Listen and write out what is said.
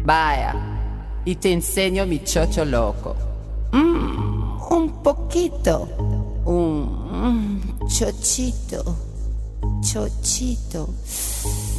Vaya, y te enseño mi chocho loco. Un poquito. Un chochito. Chochito.